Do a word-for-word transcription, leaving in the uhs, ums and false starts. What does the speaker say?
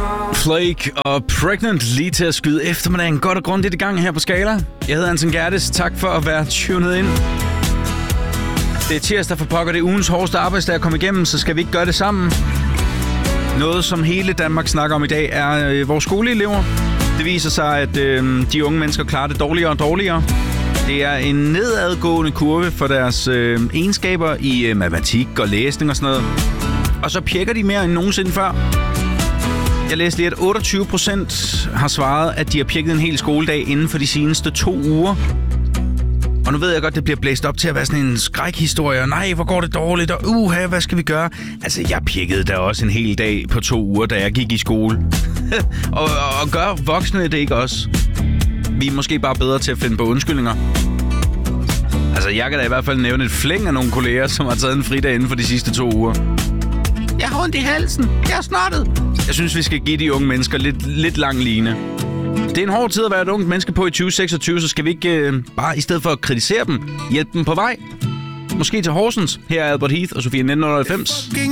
Flake og Pregnant lige til at skyde eftermiddagen godt og grundigt i gang her på Skala. Jeg hedder Anton Gerdes. Tak for at være tunet ind. Det er tirsdag for pokker. Det er ugens hårdeste arbejdsdag at komme igennem, så skal vi ikke gøre det sammen. Noget, som hele Danmark snakker om i dag, er øh, vores skoleelever. Det viser sig, at øh, de unge mennesker klarer det dårligere og dårligere. Det er en nedadgående kurve for deres øh, egenskaber i øh, matematik og læsning og sådan noget. Og så pjekker de mere end nogensinde før. Jeg læste lige, at otteogtyve procent har svaret, at de har pjekket en hel skoledag inden for de seneste to uger. Og nu ved jeg godt, det bliver blæst op til at være sådan en skrækhistorie. Nej, hvor går det dårligt, og uha, hvad skal vi gøre? Altså, jeg pjekkede da også en hel dag på to uger, da jeg gik i skole. og, og, og gør voksne det ikke også? Vi er måske bare bedre til at finde på undskyldninger. Altså, jeg kan da i hvert fald nævne et flæng af nogle kolleger, som har taget en fridag inden for de sidste to uger. Jeg har ondt i halsen. Jeg er snottet. Jeg synes, vi skal give de unge mennesker lidt, lidt lang line. Det er en hård tid at være et ungt menneske på i tyve seksogtyve, så skal vi ikke øh, bare i stedet for at kritisere dem, hjælpe dem på vej. Måske til Horsens. Her er Albert Heath og Sofie nitten halvfems.